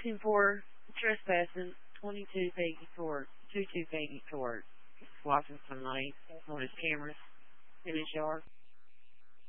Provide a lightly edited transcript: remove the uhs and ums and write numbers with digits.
10-4, trespassing, 22 Peggy Ford, 22 Peggy Ford. Watching some night on his cameras in his yard.